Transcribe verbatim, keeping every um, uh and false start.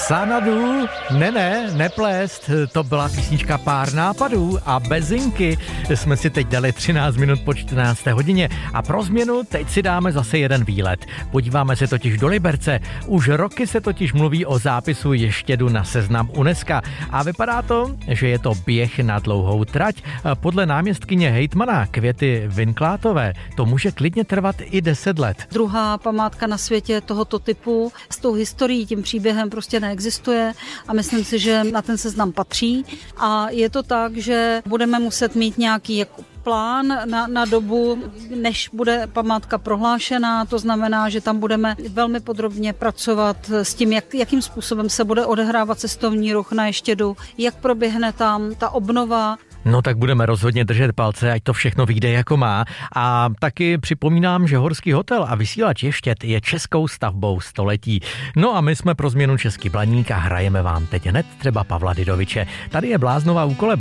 Xanadu, ne, ne, neplést, to byla písnička Pár nápadů a bezinky jsme si teď dali třináct minut po čtrnácté hodině a pro změnu teď si dáme zase jeden výlet. Podíváme se totiž do Liberce. Už roky se totiž mluví o zápisu Ještědu na seznam UNESCO a vypadá to, že je to běh na dlouhou trať. Podle náměstkyně hejtmana Květy Vinklátové to může klidně trvat i deset let. Druhá památka na světě tohoto typu s tou historií, tím příběhem prostě neexistuje a myslím si, že na ten seznam patří. A je to tak, že budeme muset mít nějaký jako plán na, na dobu, než bude památka prohlášená, to znamená, že tam budeme velmi podrobně pracovat s tím, jak, jakým způsobem se bude odehrávat cestovní ruch na Ještědu, jak proběhne tam ta obnova. No tak budeme rozhodně držet palce, ať to všechno vyjde jako má. A taky připomínám, že Horský hotel a vysílač Ještěd je českou stavbou století. No a my jsme pro změnu Český Blaník a hrajeme vám teď hned třeba Pavla Didoviče. Tady je Bláznová úkole.